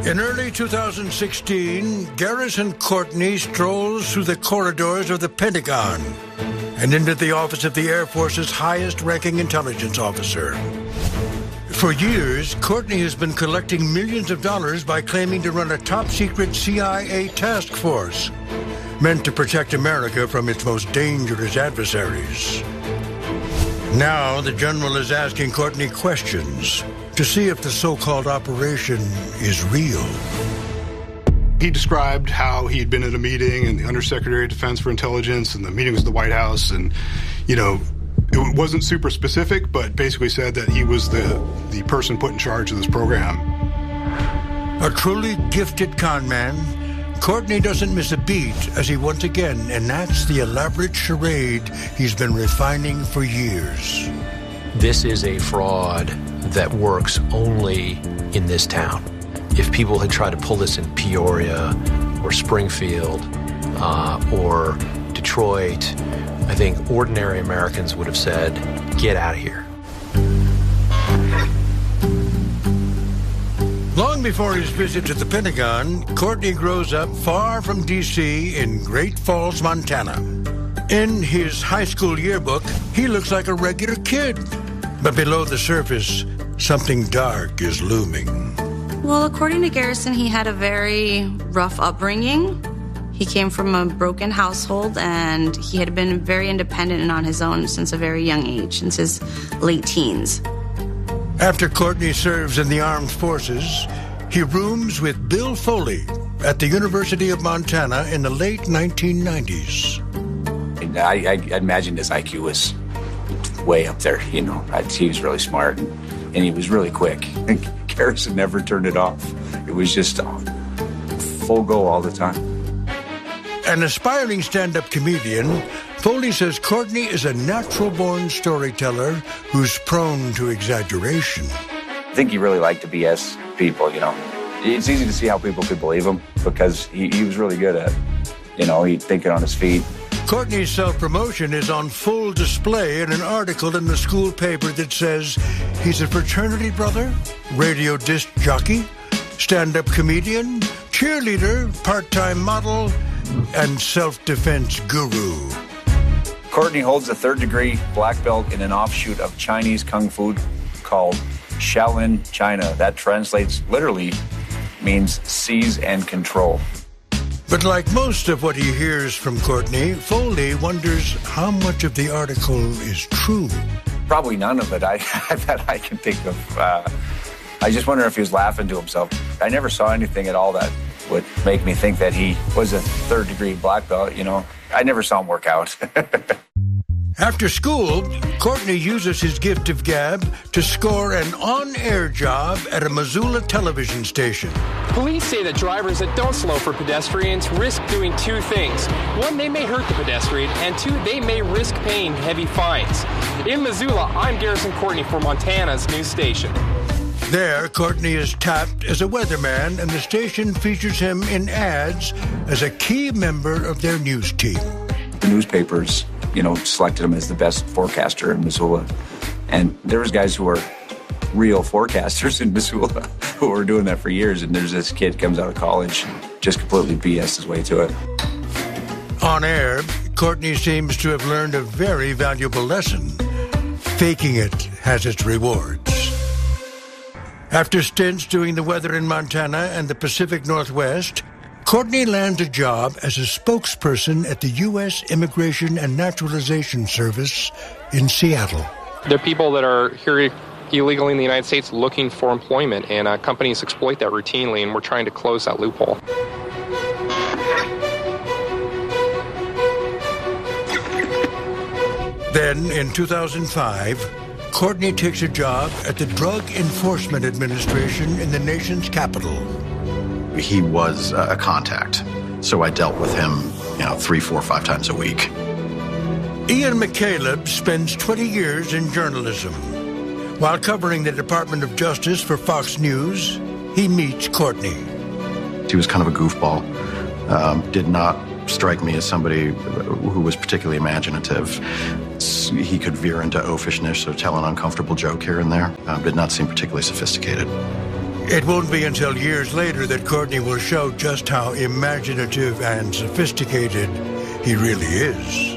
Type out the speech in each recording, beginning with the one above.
In early 2016, Garrison Courtney strolls through the corridors of the Pentagon and into the office of the Air Force's highest-ranking intelligence officer. For years, Courtney has been collecting millions of dollars by claiming to run a top-secret CIA task force meant to protect America from its most dangerous adversaries. Now, the general is asking Courtney questions to see if the so-called operation is real. He described how he had been at a meeting and the Undersecretary of Defense for Intelligence, and the meeting was at the White House, and, it wasn't super specific, but basically said that he was the person put in charge of this program. A truly gifted con man, Courtney doesn't miss a beat as he once again enacts the elaborate charade he's been refining for years. This is a fraud that works only in this town. If people had tried to pull this in Peoria or Springfield or Detroit, I think ordinary Americans would have said, get out of here. Long before his visit to the Pentagon, Courtney grows up far from D.C. in Great Falls, Montana. In his high school yearbook, he looks like a regular kid. But below the surface, something dark is looming. Well, according to Garrison, he had a very rough upbringing. He came from a broken household, and he had been very independent and on his own since a very young age, since his late teens. After Courtney serves in the armed forces, he rooms with Bill Foley at the University of Montana in the late 1990s. I imagine his IQ was way up there, He was really smart, and he was really quick. Garrison never turned it off. It was just full go all the time. An aspiring stand-up comedian, Foley says Courtney is a natural-born storyteller who's prone to exaggeration. I think he really liked to BS people, It's easy to see how people could believe him because he was really good at, he'd think it on his feet. Courtney's self-promotion is on full display in an article in the school paper that says he's a fraternity brother, radio disc jockey, stand-up comedian, cheerleader, part-time model, and self-defense guru. Courtney holds a third-degree black belt in an offshoot of Chinese Kung Fu called Shaolin China. That translates literally means seize and control. But like most of what he hears from Courtney, Foley wonders how much of the article is true. Probably none of it that I can think of. I just wonder if he was laughing to himself. I never saw anything at all that would make me think that he was a third-degree black belt, I never saw him work out. After school, Courtney uses his gift of gab to score an on-air job at a Missoula television station. Police say that drivers that don't slow for pedestrians risk doing two things. One, they may hurt the pedestrian, and two, they may risk paying heavy fines. In Missoula, I'm Garrison Courtney for Montana's news station. There, Courtney is tapped as a weatherman, and the station features him in ads as a key member of their news team. The newspapers, selected him as the best forecaster in Missoula. And there was guys who were real forecasters in Missoula who were doing that for years. And there's this kid comes out of college and just completely BS his way to it. On air, Courtney seems to have learned a very valuable lesson. Faking it has its rewards. After stints doing the weather in Montana and the Pacific Northwest, Courtney lands a job as a spokesperson at the U.S. Immigration and Naturalization Service in Seattle. There are people that are here illegally in the United States looking for employment, and companies exploit that routinely, and we're trying to close that loophole. Then, in 2005, Courtney takes a job at the Drug Enforcement Administration in the nation's capital. He was a contact, so I dealt with him, 3, 4, 5 times a week. Ian McCaleb spends 20 years in journalism. While covering the Department of Justice for Fox News, he meets Courtney. He was kind of a goofball, did not strike me as somebody who was particularly imaginative. He could veer into oafishness or tell an uncomfortable joke here and there. Did not seem particularly sophisticated. It won't be until years later that Courtney will show just how imaginative and sophisticated he really is.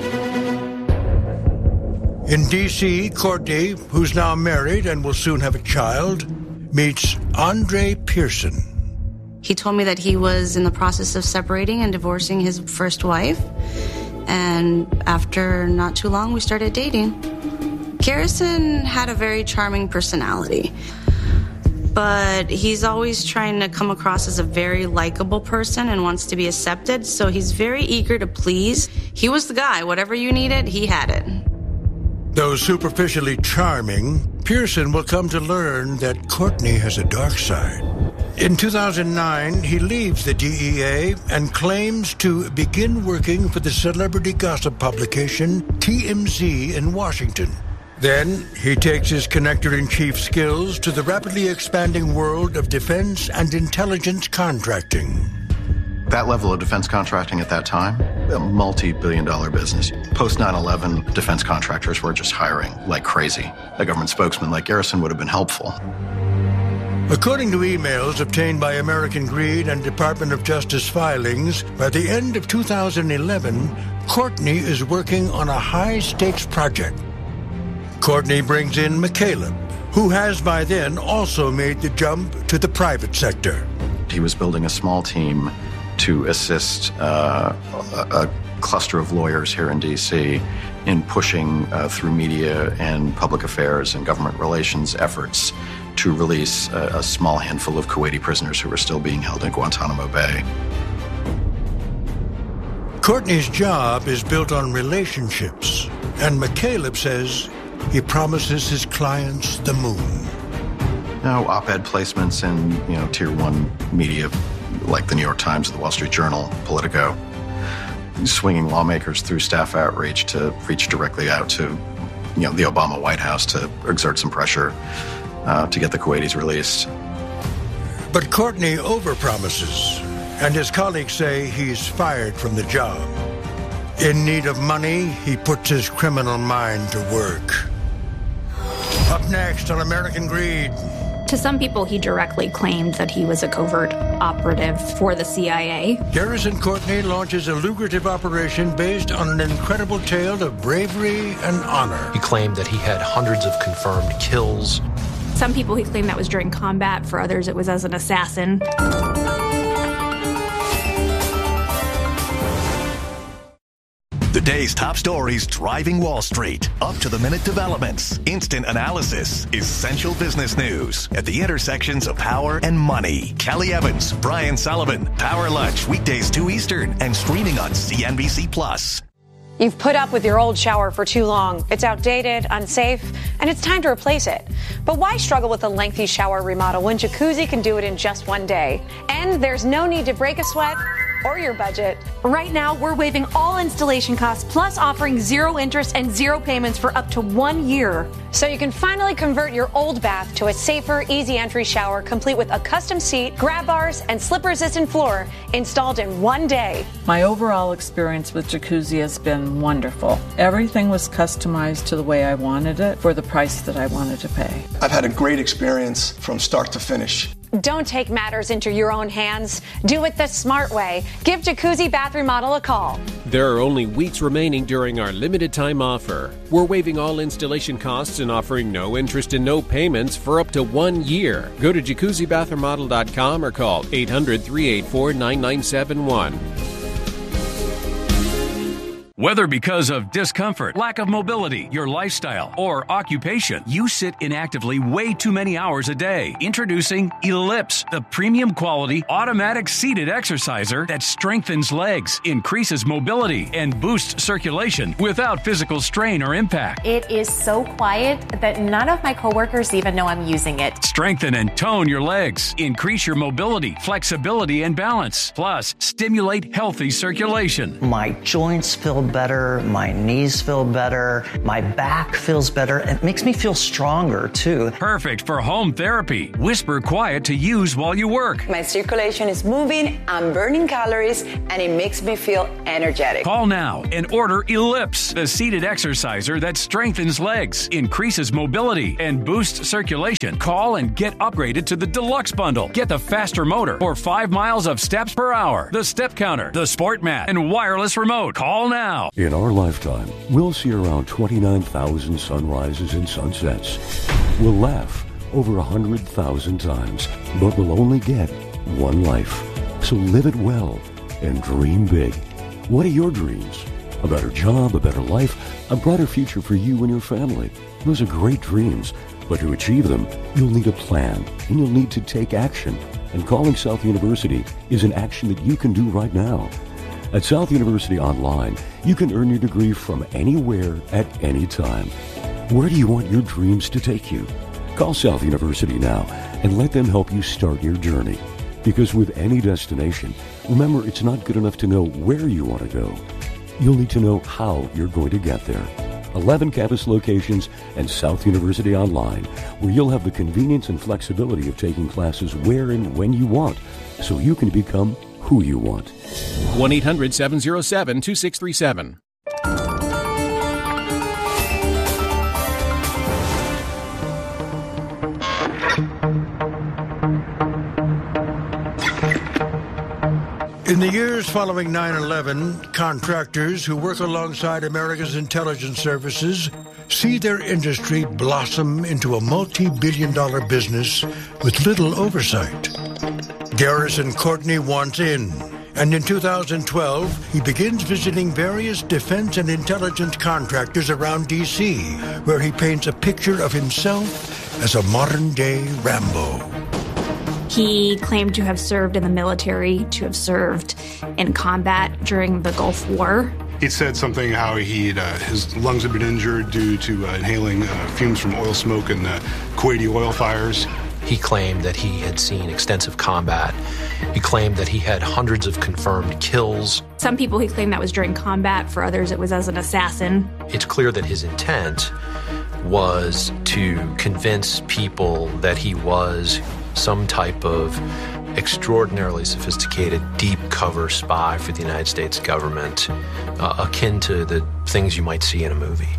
In D.C., Courtney, who's now married and will soon have a child, meets Andre Pearson. He told me that he was in the process of separating and divorcing his first wife. And after not too long, we started dating. Garrison had a very charming personality, but he's always trying to come across as a very likable person and wants to be accepted, so he's very eager to please. He was the guy. Whatever you needed, he had it. Though superficially charming, Pearson will come to learn that Courtney has a dark side. In 2009, he leaves the DEA and claims to begin working for the celebrity gossip publication TMZ in Washington. Then he takes his connector-in-chief skills to the rapidly expanding world of defense and intelligence contracting. That level of defense contracting at that time, a multi-billion-dollar business. Post 9/11, defense contractors were just hiring like crazy. A government spokesman like Garrison would have been helpful. According to emails obtained by American Greed and Department of Justice filings, by the end of 2011, Courtney is working on a high-stakes project. Courtney brings in McCaleb, who has by then also made the jump to the private sector. He was building a small team to assist a cluster of lawyers here in D.C. in pushing through media and public affairs and government relations efforts to release a small handful of Kuwaiti prisoners who were still being held in Guantanamo Bay. Courtney's job is built on relationships, and McCaleb says he promises his clients the moon. Now, op-ed placements in, Tier 1 media like the New York Times, the Wall Street Journal, Politico, swinging lawmakers through staff outreach to reach directly out to, the Obama White House to exert some pressure to get the Kuwaitis released. But Courtney overpromises, and his colleagues say he's fired from the job. In need of money, he puts his criminal mind to work. Up next on American Greed. To some people, he directly claimed that he was a covert operative for the CIA. Garrison Courtney launches a lucrative operation based on an incredible tale of bravery and honor. He claimed that he had hundreds of confirmed kills. Some people he claimed that was during combat. For others, it was as an assassin. The day's top stories driving Wall Street. Up-to-the-minute developments. Instant analysis. Essential business news. At the intersections of power and money. Kelly Evans, Brian Sullivan. Power Lunch. Weekdays 2 Eastern. And streaming on CNBC+. You've put up with your old shower for too long. It's outdated, unsafe, and it's time to replace it. But why struggle with a lengthy shower remodel when Jacuzzi can do it in just one day? And there's no need to break a sweat or your budget. Right now, we're waiving all installation costs, plus offering 0 interest and 0 payments for up to 1 year. So you can finally convert your old bath to a safer, easy entry shower, complete with a custom seat, grab bars, and slip-resistant floor installed in 1 day. My overall experience with Jacuzzi has been wonderful. Everything was customized to the way I wanted it for the price that I wanted to pay. I've had a great experience from start to finish. Don't take matters into your own hands. Do it the smart way. Give Jacuzzi Bath Remodel a call. There are only weeks remaining during our limited time offer. We're waiving all installation costs and offering no interest and no payments for up to 1 year. Go to jacuzzibathremodel.com or call 800-384-9971. Whether because of discomfort, lack of mobility, your lifestyle, or occupation, you sit inactively way too many hours a day. Introducing Ellipse, the premium quality automatic seated exerciser that strengthens legs, increases mobility, and boosts circulation without physical strain or impact. It is so quiet that none of my coworkers even know I'm using it. Strengthen and tone your legs, increase your mobility, flexibility, and balance. Plus, stimulate healthy circulation. My joints feel better, my knees feel better, my back feels better, and it makes me feel stronger too. Perfect for home therapy. Whisper Quiet to use while you work. My circulation is moving, I'm burning calories, and it makes me feel energetic. Call now and order Ellipse, the seated exerciser that strengthens legs, increases mobility, and boosts circulation. Call and get upgraded to the Deluxe Bundle. Get the faster motor or 5 miles of steps per hour, the step counter, the sport mat, and wireless remote. Call now. In our lifetime, we'll see around 29,000 sunrises and sunsets. We'll laugh over 100,000 times, but we'll only get one life. So live it well and dream big. What are your dreams? A better job, a better life, a brighter future for you and your family. Those are great dreams, but to achieve them, you'll need a plan and you'll need to take action. And calling South University is an action that you can do right now. At South University Online, you can earn your degree from anywhere at any time. Where do you want your dreams to take you? Call South University now and let them help you start your journey. Because with any destination, remember, it's not good enough to know where you want to go. You'll need to know how you're going to get there. 11 campus locations and South University Online, where you'll have the convenience and flexibility of taking classes where and when you want, so you can become who you want. 1-800-707-2637. In the years following 9/11, contractors who work alongside America's intelligence services see their industry blossom into a multi-billion-dollar business with little oversight. Garrison Courtney wants in, and in 2012, he begins visiting various defense and intelligence contractors around D.C., where he paints a picture of himself as a modern-day Rambo. He claimed to have served in the military, to have served in combat during the Gulf War. He said something how his lungs had been injured due to inhaling fumes from oil smoke and Kuwaiti oil fires. He claimed that he had seen extensive combat. He claimed that he had hundreds of confirmed kills. Some people he claimed that was during combat. For others, it was as an assassin. It's clear that his intent was to convince people that he was some type of extraordinarily sophisticated, deep cover spy for the United States government, akin to the things you might see in a movie.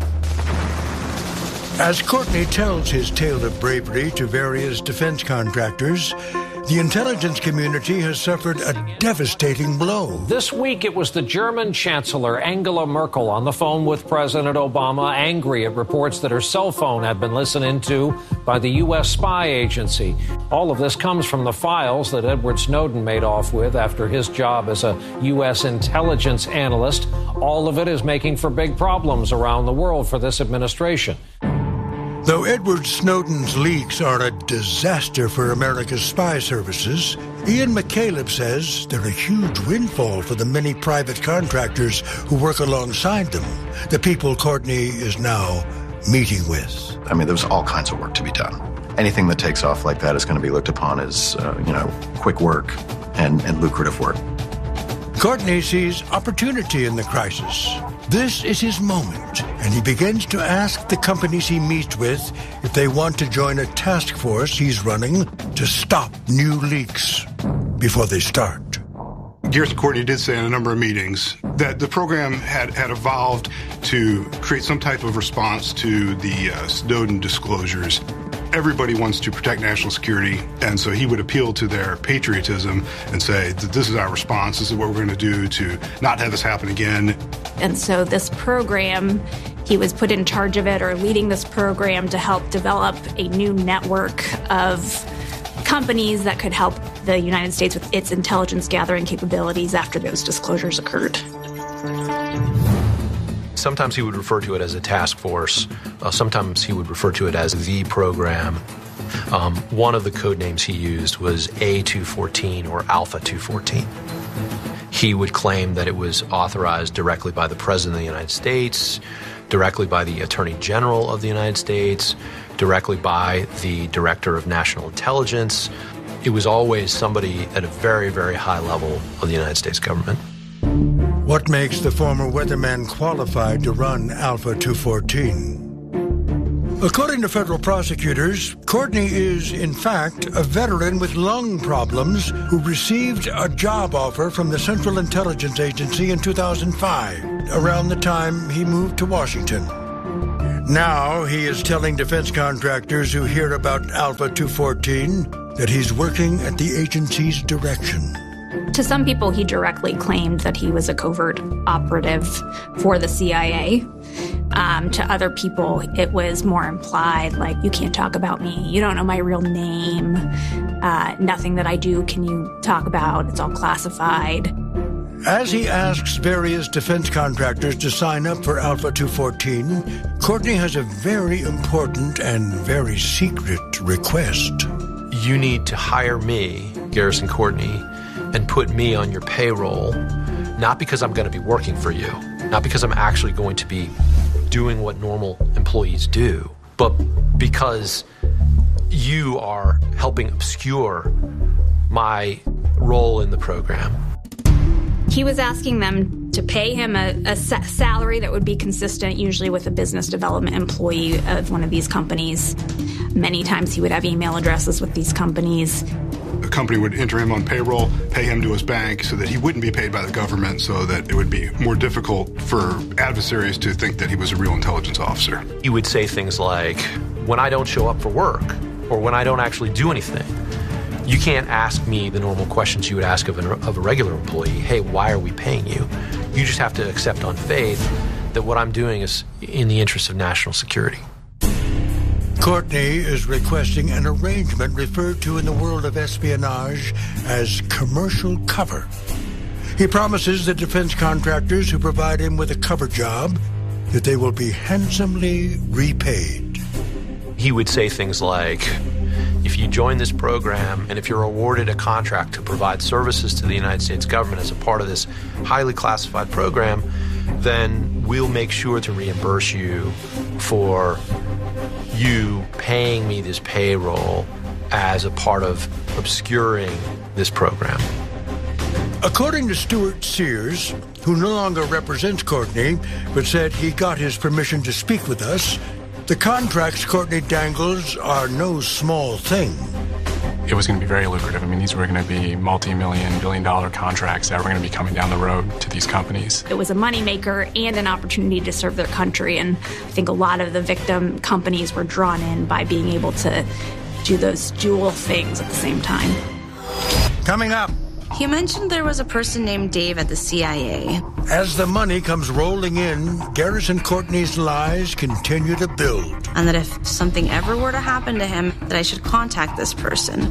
As Courtney tells his tale of bravery to various defense contractors, the intelligence community has suffered a devastating blow. This week, it was the German Chancellor Angela Merkel on the phone with President Obama, angry at reports that her cell phone had been listened into by the U.S. spy agency. All of this comes from the files that Edward Snowden made off with after his job as a U.S. intelligence analyst. All of it is making for big problems around the world for this administration. Though Edward Snowden's leaks are a disaster for America's spy services, Ian McCaleb says they're a huge windfall for the many private contractors who work alongside them, the people Courtney is now meeting with. I mean, there's all kinds of work to be done. Anything that takes off like that is going to be looked upon as, quick work and lucrative work. Courtney sees opportunity in the crisis. This is his moment, and he begins to ask the companies he meets with if they want to join a task force he's running to stop new leaks before they start. Garrison Courtney did say in a number of meetings that the program had evolved to create some type of response to the Snowden disclosures. Everybody wants to protect national security, and so he would appeal to their patriotism and say that this is our response, this is what we're going to do to not have this happen again. And so this program, he was put in charge of it, or leading this program, to help develop a new network of companies that could help the United States with its intelligence gathering capabilities after those disclosures occurred. Sometimes he would refer to it as a task force. Sometimes he would refer to it as the program. One of the code names he used was A214 or Alpha 214. He would claim that it was authorized directly by the President of the United States, directly by the Attorney General of the United States, directly by the Director of National Intelligence. It was always somebody at a very, very high level of the United States government. What makes the former weatherman qualified to run Alpha 214? According to federal prosecutors, Courtney is, in fact, a veteran with lung problems who received a job offer from the Central Intelligence Agency in 2005, around the time he moved to Washington. Now he is telling defense contractors who hear about Alpha 214 that he's working at the agency's direction. To some people, he directly claimed that he was a covert operative for the CIA. To other people, it was more implied, like, you can't talk about me, you don't know my real name, nothing that I do can you talk about, it's all classified. As he asks various defense contractors to sign up for Alpha 214, Courtney has a very important and very secret request. You need to hire me, Garrison Courtney, and put me on your payroll, not because I'm going to be working for you, not because I'm actually going to be doing what normal employees do, but because you are helping obscure my role in the program. He was asking them to pay him a salary that would be consistent, usually with a business development employee of one of these companies. Many times he would have email addresses with these companies. The company would enter him on payroll, pay him to his bank so that he wouldn't be paid by the government, so that it would be more difficult for adversaries to think that he was a real intelligence officer. He would say things like, when I don't show up for work, or when I don't actually do anything, you can't ask me the normal questions you would ask of a regular employee. Hey, why are we paying you? You just have to accept on faith that what I'm doing is in the interest of national security. Courtney is requesting an arrangement referred to in the world of espionage as commercial cover. He promises the defense contractors who provide him with a cover job that they will be handsomely repaid. He would say things like, if you join this program and if you're awarded a contract to provide services to the United States government as a part of this highly classified program, then we'll make sure to reimburse you for you paying me this payroll as a part of obscuring this program. According to Stuart Sears, who no longer represents Courtney, but said he got his permission to speak with us, the contracts Courtney dangles are no small thing. It was going to be very lucrative. I mean, these were going to be multi-million, billion-dollar contracts that were going to be coming down the road to these companies. It was a moneymaker and an opportunity to serve their country, and I think a lot of the victim companies were drawn in by being able to do those dual things at the same time. Coming up. He mentioned there was a person named Dave at the CIA. As the money comes rolling in, Garrison Courtney's lies continue to build. And that if something ever were to happen to him, that I should contact this person.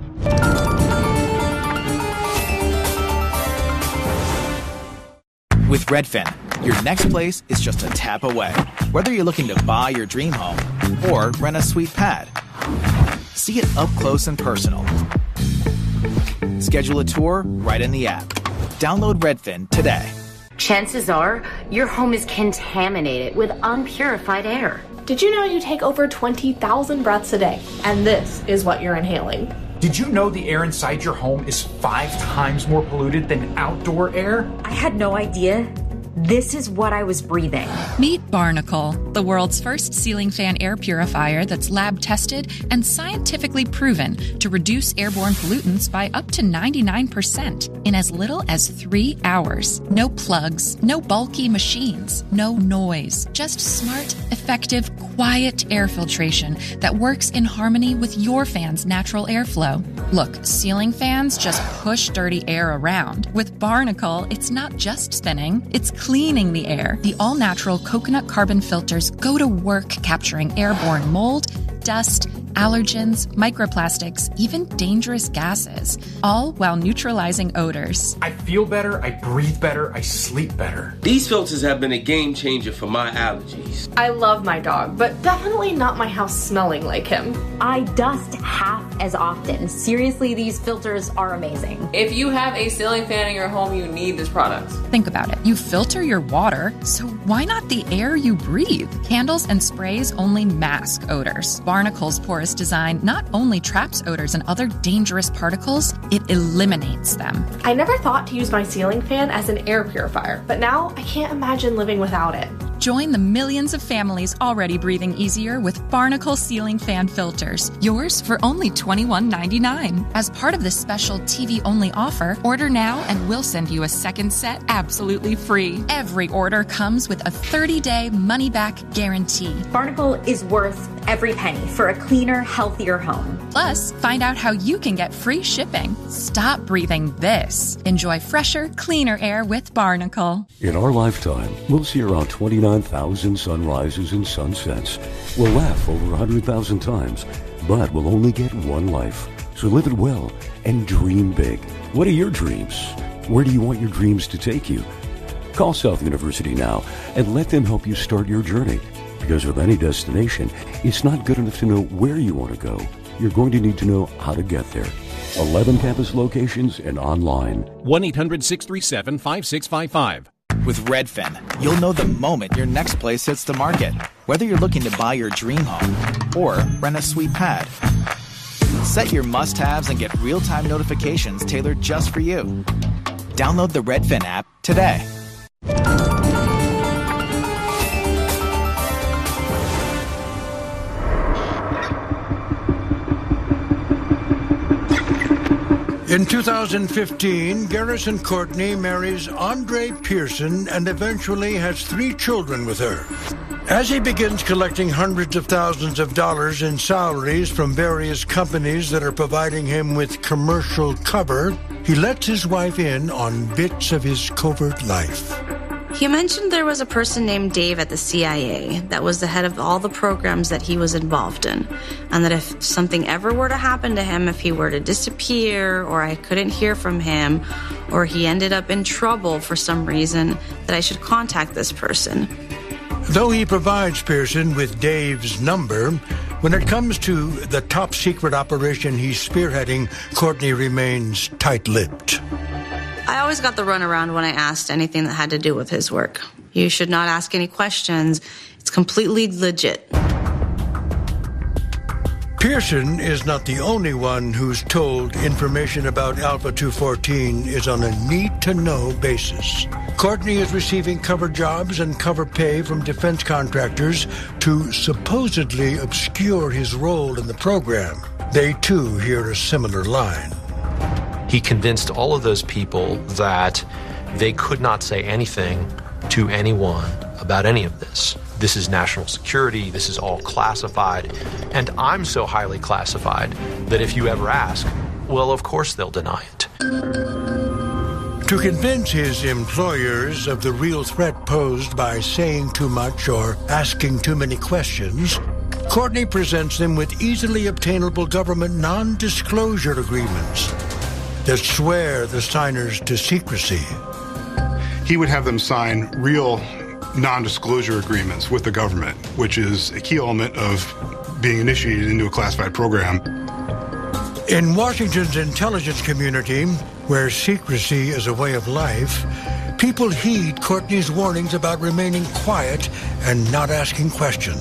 With Redfin, your next place is just a tap away. Whether you're looking to buy your dream home or rent a sweet pad, see it up close and personal. Schedule a tour right in the app. Download Redfin today. Chances are your home is contaminated with unpurified air. Did you know you take over 20,000 breaths a day, and this is what you're inhaling? Did you know the air inside your home is 5 times more polluted than outdoor air? I had no idea. This is what I was breathing. Meet Barnacle, the world's first ceiling fan air purifier that's lab tested and scientifically proven to reduce airborne pollutants by up to 99% in as little as 3 hours. No plugs, no bulky machines, no noise, just smart, effective, quiet air filtration that works in harmony with your fan's natural airflow. Look, ceiling fans just push dirty air around. With Barnacle, it's not just spinning, it's cleaning the air. The all-natural coconut carbon filters go to work capturing airborne mold, dust, allergens, microplastics, even dangerous gases, all while neutralizing odors. I feel better, I breathe better, I sleep better. These filters have been a game changer for my allergies. I love my dog, but definitely not my house smelling like him. I dust half as often. Seriously, these filters are amazing. If you have a ceiling fan in your home, you need this product. Think about it. You filter your water, so why not the air you breathe? Candles and sprays only mask odors. Barnacle's porous apparatus design not only traps odors and other dangerous particles, it eliminates them. I never thought to use my ceiling fan as an air purifier, but now I can't imagine living without it. Join the millions of families already breathing easier with Barnacle ceiling fan filters. Yours for only $21.99. As part of this special TV-only offer, order now and we'll send you a second set absolutely free. Every order comes with a 30-day money-back guarantee. Barnacle is worth every penny for a cleaner, healthier home. Plus, find out how you can get free shipping. Stop breathing this. Enjoy fresher, cleaner air with Barnacle. In our lifetime, we'll see around 29,000 sunrises and sunsets. We'll laugh over 100,000 times, but we'll only get one life. So live it well and dream big. What are your dreams? Where do you want your dreams to take you? Call South University now and let them help you start your journey. Because with any destination, it's not good enough to know where you want to go. You're going to need to know how to get there. 11 campus locations and online. 1-800-637-5655. With Redfin, you'll know the moment your next place hits the market. Whether you're looking to buy your dream home or rent a sweet pad. Set your must-haves and get real-time notifications tailored just for you. Download the Redfin app today. In 2015, Garrison Courtney marries Andre Pearson and eventually has 3 children with her. As he begins collecting hundreds of thousands of dollars in salaries from various companies that are providing him with commercial cover, he lets his wife in on bits of his covert life. He mentioned there was a person named Dave at the CIA that was the head of all the programs that he was involved in, and that if something ever were to happen to him, if he were to disappear, or I couldn't hear from him, or he ended up in trouble for some reason, that I should contact this person. Though he provides Pearson with Dave's number, when it comes to the top secret operation he's spearheading, Courtney remains tight-lipped. I always got the runaround when I asked anything that had to do with his work. You should not ask any questions. It's completely legit. Pearson is not the only one who's told information about Alpha 214 is on a need-to-know basis. Courtney is receiving cover jobs and cover pay from defense contractors to supposedly obscure his role in the program. They, too, hear a similar line. He convinced all of those people that they could not say anything to anyone about any of this. This is national security, this is all classified, and I'm so highly classified that if you ever ask, well, of course they'll deny it. To convince his employers of the real threat posed by saying too much or asking too many questions, Courtney presents them with easily obtainable government non-disclosure agreements that swear the signers to secrecy. He would have them sign real non-disclosure agreements with the government, which is a key element of being initiated into a classified program. In Washington's intelligence community, where secrecy is a way of life, people heed Courtney's warnings about remaining quiet and not asking questions.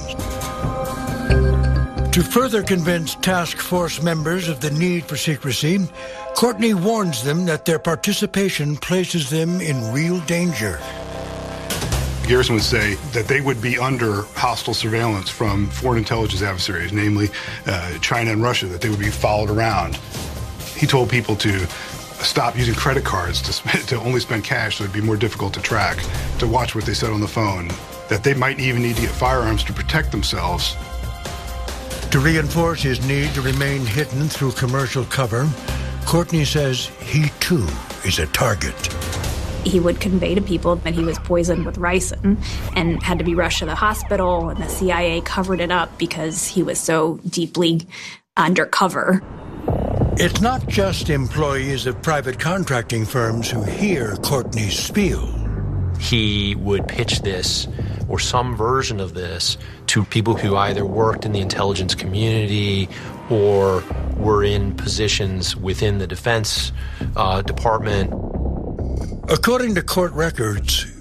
To further convince task force members of the need for secrecy, Courtney warns them that their participation places them in real danger. Garrison would say that they would be under hostile surveillance from foreign intelligence adversaries, namely China and Russia, that they would be followed around. He told people to stop using credit cards, to only spend cash so it'd be more difficult to track, to watch what they said on the phone, that they might even need to get firearms to protect themselves. To reinforce his need to remain hidden through commercial cover, Courtney says he, too, is a target. He would convey to people that he was poisoned with ricin and had to be rushed to the hospital, and the CIA covered it up because he was so deeply undercover. It's not just employees of private contracting firms who hear Courtney's spiel. He would pitch this or some version of this to people who either worked in the intelligence community or were in positions within the Defense Department. According to court records,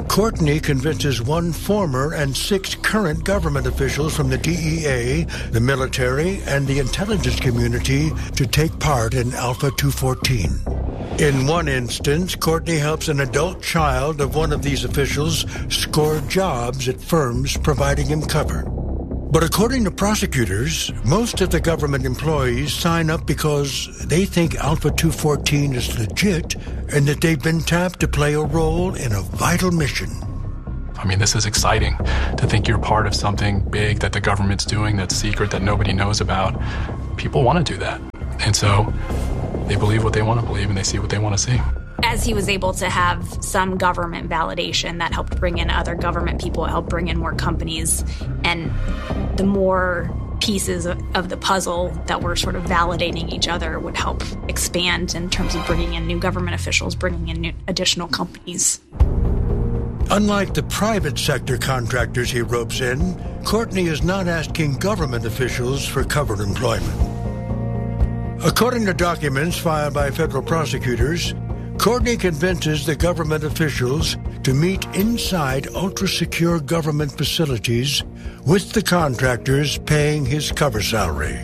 Courtney convinces one former and 6 current government officials from the DEA, the military, and the intelligence community to take part in Alpha 214. In one instance, Courtney helps an adult child of one of these officials score jobs at firms providing him cover. But according to prosecutors, most of the government employees sign up because they think Alpha 214 is legit and that they've been tapped to play a role in a vital mission. I mean, this is exciting to think you're part of something big that the government's doing that's secret that nobody knows about. People want to do that. And so they believe what they want to believe and they see what they want to see. As he was able to have some government validation, that helped bring in other government people, it helped bring in more companies. And the more pieces of the puzzle that were sort of validating each other would help expand in terms of bringing in new government officials, bringing in new additional companies. Unlike the private sector contractors he ropes in, Courtney is not asking government officials for covered employment. According to documents filed by federal prosecutors, Courtney convinces the government officials to meet inside ultra-secure government facilities with the contractors paying his cover salary.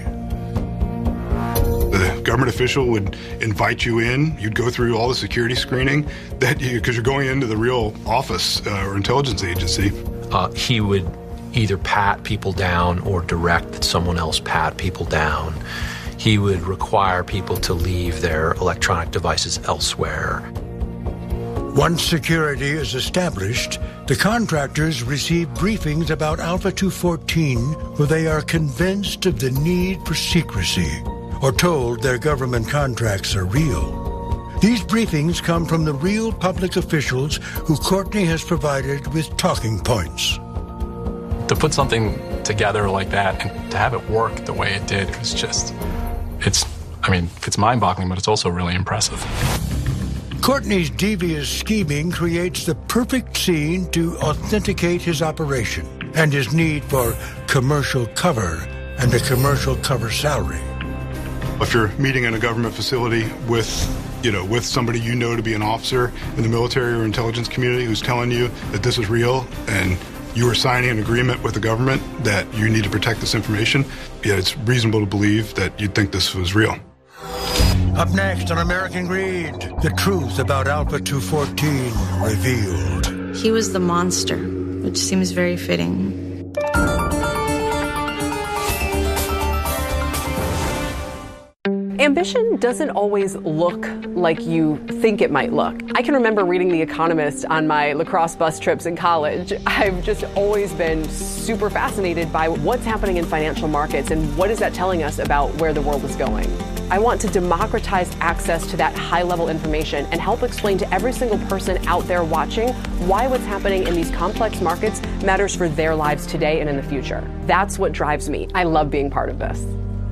The government official would invite you in. You'd go through all the security screening because you're going into the real office or intelligence agency. He would either pat people down or direct that someone else pat people down. He would require people to leave their electronic devices elsewhere. Once security is established, the contractors receive briefings about Alpha 214 where they are convinced of the need for secrecy or told their government contracts are real. These briefings come from the real public officials who Courtney has provided with talking points. To put something together like that and to have it work the way it did was just... It's mind-boggling, but it's also really impressive. Courtney's devious scheming creates the perfect scene to authenticate his operation and his need for commercial cover and a commercial cover salary. If you're meeting in a government facility with somebody you know to be an officer in the military or intelligence community who's telling you that this is real and you are signing an agreement with the government that you need to protect this information, it's reasonable to believe that you'd think this was real. Up next on American Greed, the truth about Alpha 214 revealed. He was the monster, which seems very fitting. Ambition doesn't always look like you think it might look. I can remember reading The Economist on my lacrosse bus trips in college. I've just always been super fascinated by what's happening in financial markets and what is that telling us about where the world is going. I want to democratize access to that high-level information and help explain to every single person out there watching why what's happening in these complex markets matters for their lives today and in the future. That's what drives me. I love being part of this.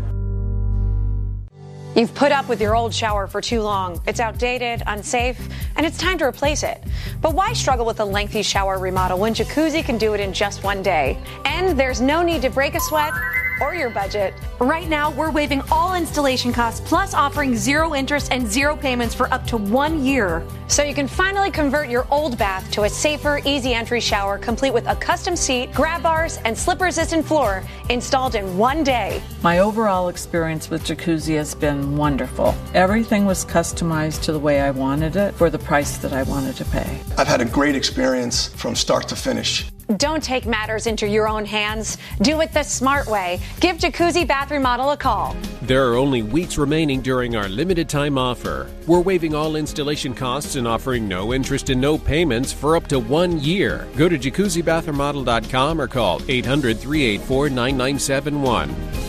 You've put up with your old shower for too long. It's outdated, unsafe, and it's time to replace it. But why struggle with a lengthy shower remodel when Jacuzzi can do it in just one day? And there's no need to break a sweat or your budget. Right now, we're waiving all installation costs, plus offering 0 interest and 0 payments for up to 1 year. So you can finally convert your old bath to a safer, easy entry shower, complete with a custom seat, grab bars, and slip-resistant floor installed in 1 day. My overall experience with Jacuzzi has been wonderful. Everything was customized to the way I wanted it for the price that I wanted to pay. I've had a great experience from start to finish. Don't take matters into your own hands. Do it the smart way. Give Jacuzzi Bath Remodel a call. There are only weeks remaining during our limited time offer. We're waiving all installation costs and offering no interest and no payments for up to 1 year. Go to jacuzzibathremodel.com or call 800-384-9971.